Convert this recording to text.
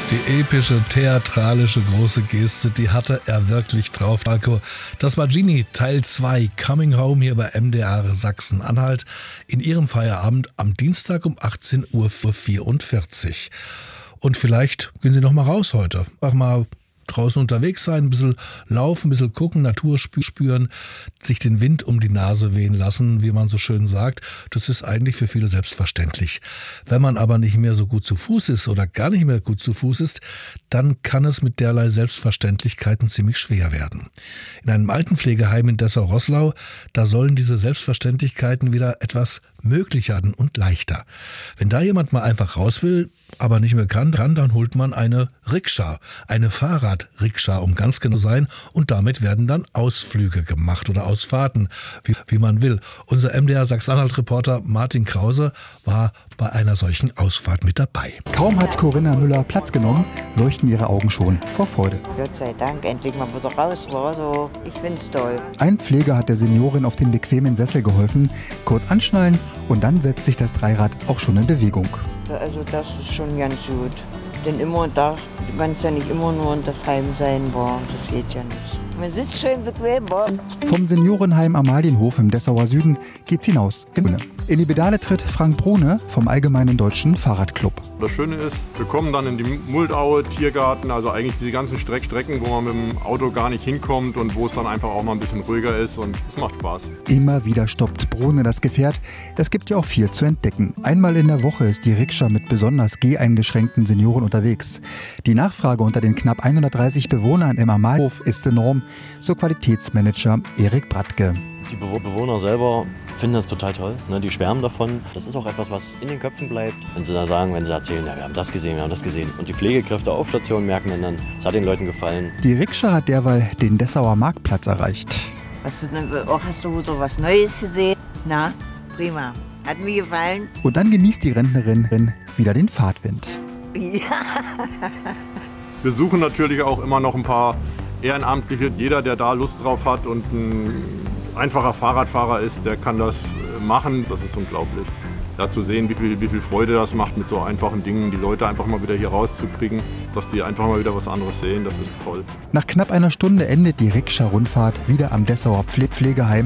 Die epische, theatralische große Geste, die hatte er wirklich drauf. Das war Genie, Teil 2, Coming Home hier bei MDR Sachsen-Anhalt in ihrem Feierabend am Dienstag um 18:44 Uhr. Und vielleicht gehen Sie noch mal raus heute. Mach mal draußen unterwegs sein, ein bisschen laufen, ein bisschen gucken, Natur spüren, sich den Wind um die Nase wehen lassen, wie man so schön sagt. Das ist eigentlich für viele selbstverständlich. Wenn man aber nicht mehr so gut zu Fuß ist oder gar nicht mehr gut zu Fuß ist, dann kann es mit derlei Selbstverständlichkeiten ziemlich schwer werden. In einem Altenpflegeheim in Dessau-Roßlau, da sollen diese Selbstverständlichkeiten wieder etwas möglicher werden und leichter. Wenn da jemand mal einfach raus will, aber nicht mehr kann, dann holt man eine Rikscha, eine Fahrradrikscha, um ganz genau zu sein, und damit werden dann Ausflüge gemacht oder Ausfahrten, wie man will. Unser MDR Sachsen-Anhalt-Reporter Martin Krause war bei einer solchen Ausfahrt mit dabei. Kaum hat Corinna Müller Platz genommen, leuchten ihre Augen schon vor Freude. Gott sei Dank, endlich mal wieder raus war so. Ich find's toll. Ein Pfleger hat der Seniorin auf den bequemen Sessel geholfen, kurz anschnallen und dann setzt sich das Dreirad auch schon in Bewegung. Also das ist schon ganz gut. Denn immer da, du kannst ja nicht immer nur in das Heim sein, war. Das geht ja nicht. Man sitzt schön bequem, war. Vom Seniorenheim Amalienhof im Dessauer Süden geht's hinaus in Brune. In die Pedale tritt Frank Brune vom Allgemeinen Deutschen Fahrradclub. Das Schöne ist, wir kommen dann in die Muldaue, Tiergarten, also eigentlich diese ganzen Strecken, wo man mit dem Auto gar nicht hinkommt und wo es dann einfach auch mal ein bisschen ruhiger ist, und es macht Spaß. Immer wieder stoppt Brune das Gefährt. Es gibt ja auch viel zu entdecken. Einmal in der Woche ist die Rikscha mit besonders geheingeschränkten Senioren unterwegs. Die Nachfrage unter den knapp 130 Bewohnern im Amalienhof ist enorm, so Qualitätsmanager Erik Bratke. Die Bewohner selber finden das total toll, ne? Die schwärmen davon. Das ist auch etwas, was in den Köpfen bleibt. Wenn sie da sagen, wenn sie erzählen, ja, wir haben das gesehen, wir haben das gesehen. Und die Pflegekräfte auf Station merken dann, es hat den Leuten gefallen. Die Rikscha hat derweil den Dessauer Marktplatz erreicht. Hast du wieder was Neues gesehen? Na, prima. Hat mir gefallen. Und dann genießt die Rentnerin wieder den Fahrtwind. Ja. Wir suchen natürlich auch immer noch ein paar Ehrenamtliche. Jeder, der da Lust drauf hat und ein einfacher Fahrradfahrer ist, der kann das machen. Das ist unglaublich. Da zu sehen, wie viel Freude das macht mit so einfachen Dingen, die Leute einfach mal wieder hier rauszukriegen, dass die einfach mal wieder was anderes sehen, das ist toll. Nach knapp einer Stunde endet die Rikscha-Rundfahrt wieder am Dessauer Pflegeheim.